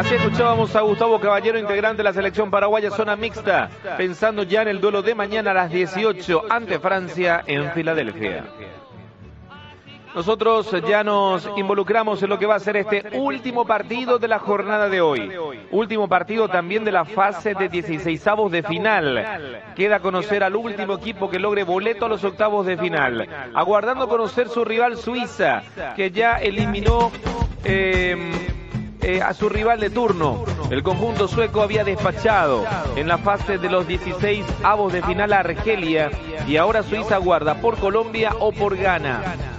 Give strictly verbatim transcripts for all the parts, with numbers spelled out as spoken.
Así escuchábamos a Gustavo Caballero, integrante de la selección paraguaya zona mixta, pensando ya en el duelo de mañana a las dieciocho ante Francia en Filadelfia. Nosotros ya nos involucramos en lo que va a ser este último partido de la jornada de hoy. Último partido también de la fase de dieciseisavos de final. Queda conocer al último equipo que logre boleto a los octavos de final. Aguardando conocer su rival Suiza, que ya eliminó eh, eh, a su rival de turno. El conjunto sueco había despachado en la fase de los dieciseisavos de final a Argelia. Y ahora Suiza aguarda por Colombia o por Ghana.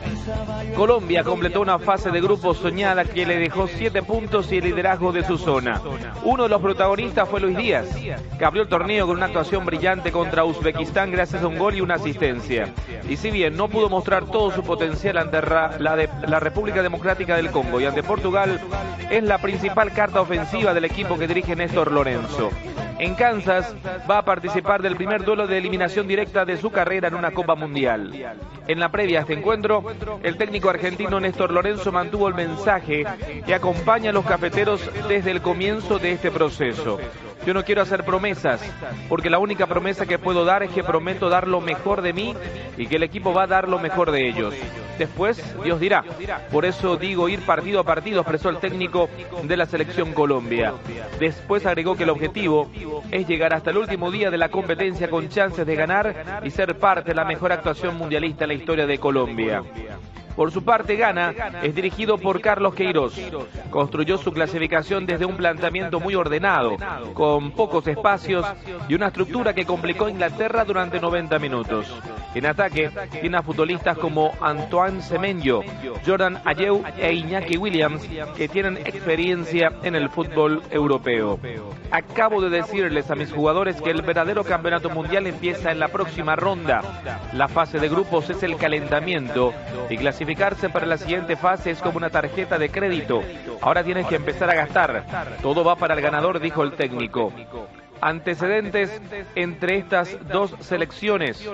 Colombia completó una fase de grupo soñada que le dejó siete puntos y el liderazgo de su zona. Uno de los protagonistas fue Luis Díaz, que abrió el torneo con una actuación brillante contra Uzbekistán gracias a un gol y una asistencia. Y si bien no pudo mostrar todo su potencial ante la, de, la República Democrática del Congo y ante Portugal, es la principal carta ofensiva del equipo que dirige Néstor Lorenzo. En Kansas va a participar del primer duelo de eliminación directa de su carrera en una Copa Mundial. En la previa a este encuentro, el técnico argentino Néstor Lorenzo mantuvo el mensaje que acompaña a los cafeteros desde el comienzo de este proceso. Yo no quiero hacer promesas, porque la única promesa que puedo dar es que prometo dar lo mejor de mí y que el equipo va a dar lo mejor de ellos. Después, Dios dirá. Por eso digo ir partido a partido, expresó el técnico de la selección Colombia. Después agregó que el objetivo es llegar hasta el último día de la competencia con chances de ganar y ser parte de la mejor actuación mundialista en la historia de Colombia. Por su parte, Ghana es dirigido por Carlos Queiroz. Construyó su clasificación desde un planteamiento muy ordenado, con pocos espacios y una estructura que complicó a Inglaterra durante noventa minutos. En ataque, tiene a futbolistas como Antoine Semenyo, Jordan Ayew e Iñaki Williams, que tienen experiencia en el fútbol europeo. Acabo de decirles a mis jugadores que el verdadero campeonato mundial empieza en la próxima ronda. La fase de grupos es el calentamiento y clasificarse para la siguiente fase es como una tarjeta de crédito. Ahora tienes que empezar a gastar. Todo va para el ganador, dijo el técnico. Antecedentes entre estas dos selecciones.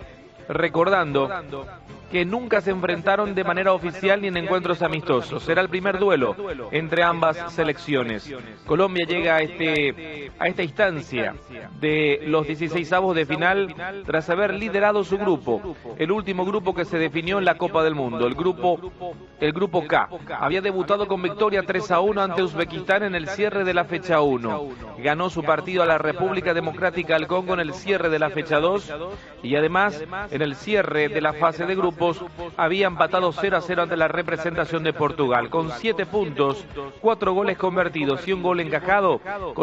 Recordando que nunca se enfrentaron de manera oficial ni en encuentros amistosos. Será el primer duelo entre ambas selecciones. Colombia llega a, este, a esta instancia de los dieciseisavos de final tras haber liderado su grupo, el último grupo que se definió en la Copa del Mundo, el grupo, el grupo K. Había debutado con victoria tres a uno ante Uzbekistán en el cierre de la fecha uno. Ganó su partido a la República Democrática del Congo en el cierre de la fecha dos y además en el cierre de la fase de grupos había empatado cero a cero ante la representación de Portugal. Con siete puntos, cuatro goles convertidos y un gol encajado,